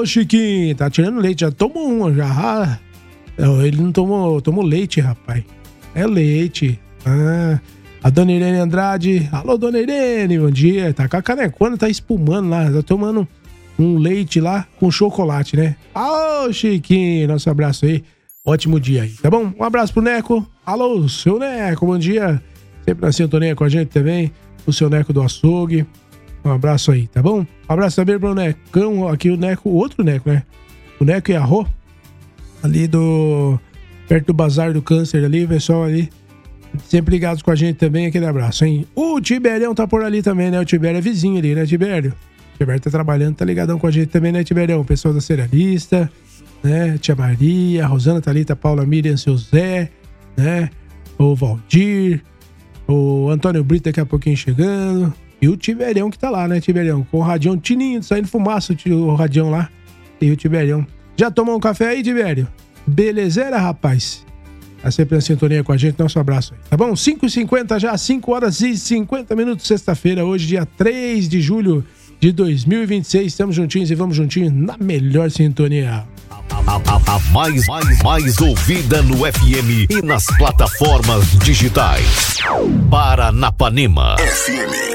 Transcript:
Ô, Chiquinho, tá tirando leite, já tomou uma, já. Ele não tomou leite, rapaz. É leite. A dona Irene Andrade. Alô, dona Irene, bom dia. Tá com a canecona, tá espumando lá, tá tomando um leite lá com chocolate, né? Ô, Chiquinho, nosso abraço aí. Ótimo dia aí, tá bom? Um abraço pro Neco. Alô, seu Neco, bom dia. Sempre na sintonia com a gente também. O seu Neco do açougue. Um abraço aí, tá bom? Um abraço também pro Necão. Aqui o Neco, o outro Neco, né? O Neco e a Rô. Ali perto do Bazar do Câncer ali, o pessoal ali. Sempre ligados com a gente também. Aquele abraço, hein? O Tiberião tá por ali também, né? O Tibério é vizinho ali, né, Tibério? O Tibério tá trabalhando, tá ligadão com a gente também, né, Tiberião? O pessoal da Cerealista, né? Tia Maria, Rosana Thalita, Paula Miriam, seu Zé, né? O Valdir, o Antônio Brito daqui a pouquinho chegando. E o Tiberião que tá lá, né, Tiberião? Com o radião tininho, saindo fumaça, o radião lá. E o Tiberião. Já tomou um café aí, Tibério? Belezeira, rapaz? Tá sempre na sintonia com a gente, nosso abraço aí, tá bom? 5h50 já, 5h50, sexta-feira, hoje, dia 3 de julho de 2026. Estamos juntinhos e vamos juntinhos na melhor sintonia. A mais ouvida no FM e nas plataformas digitais. Paranapanema FM.